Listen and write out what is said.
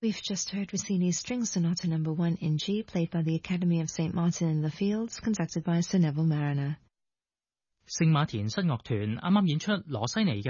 We've just heard Rossini's String Sonata No. 1 in G, played by the Academy of St. Martin in the Fields, conducted by Sir Neville Mariner. 聖馬田室樂團啱啱演出羅西尼嘅